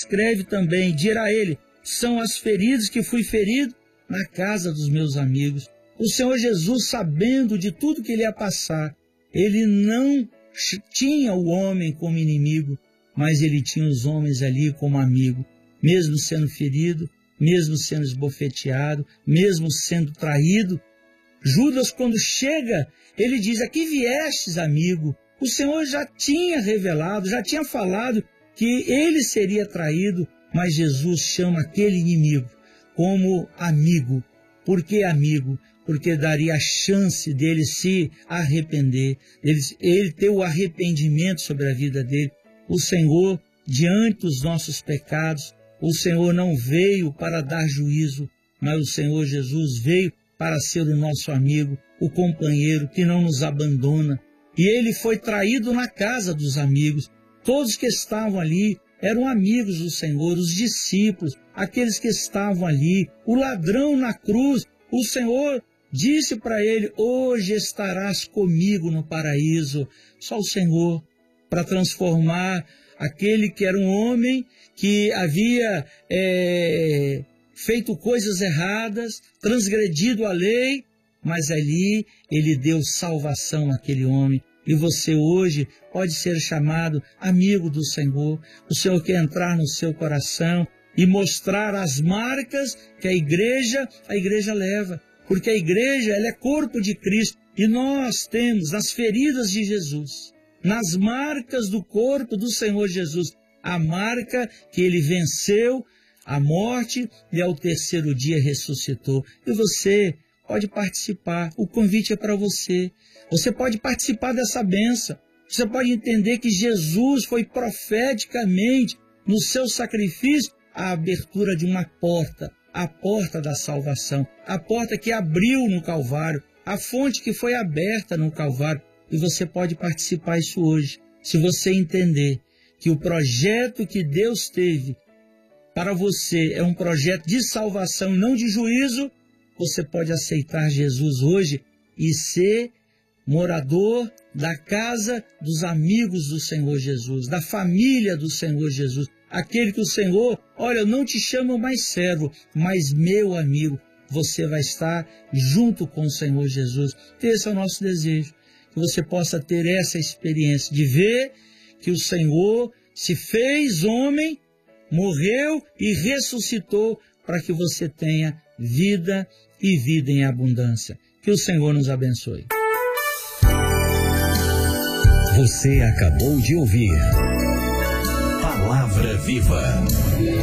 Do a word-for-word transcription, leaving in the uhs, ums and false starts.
escreve também, dirá ele, são as feridas que fui ferido na casa dos meus amigos. O Senhor Jesus, sabendo de tudo que ele ia passar, ele não tinha o homem como inimigo, mas ele tinha os homens ali como amigo, mesmo sendo ferido, mesmo sendo esbofeteado, mesmo sendo traído. Judas, quando chega, ele diz, aqui viestes, amigo. O Senhor já tinha revelado, já tinha falado que ele seria traído, mas Jesus chama aquele inimigo como amigo. Por que amigo? Porque daria a chance dele se arrepender, ele, ele ter o arrependimento sobre a vida dele. O Senhor, diante dos nossos pecados, o Senhor não veio para dar juízo, mas o Senhor Jesus veio para ser o nosso amigo, o companheiro que não nos abandona. E ele foi traído na casa dos amigos. Todos que estavam ali eram amigos do Senhor, os discípulos, aqueles que estavam ali, o ladrão na cruz. O Senhor disse para ele, hoje estarás comigo no paraíso. Só o Senhor, para transformar aquele que era um homem que havia é, feito coisas erradas, transgredido a lei, mas ali ele deu salvação àquele homem. E você hoje pode ser chamado amigo do Senhor. O Senhor quer entrar no seu coração e mostrar as marcas que a igreja, a igreja leva. Porque a igreja, ela é corpo de Cristo. E nós temos nas feridas de Jesus, nas marcas do corpo do Senhor Jesus, a marca que ele venceu a morte e ao terceiro dia ressuscitou. E você pode participar. O convite é para você. Você pode participar dessa bênção. Você pode entender que Jesus foi profeticamente, no seu sacrifício, a abertura de uma porta, a porta da salvação, a porta que abriu no Calvário, a fonte que foi aberta no Calvário. E você pode participar disso hoje, se você entender que o projeto que Deus teve para você é um projeto de salvação, não de juízo. Você pode aceitar Jesus hoje e ser morador da casa dos amigos do Senhor Jesus, da família do Senhor Jesus, aquele que o Senhor, olha, eu não te chamo mais servo, mas meu amigo. Você vai estar junto com o Senhor Jesus. Esse é o nosso desejo, que você possa ter essa experiência de ver que o Senhor se fez homem, morreu e ressuscitou para que você tenha vida e vida em abundância. Que o Senhor nos abençoe. Você acabou de ouvir Palavra Viva.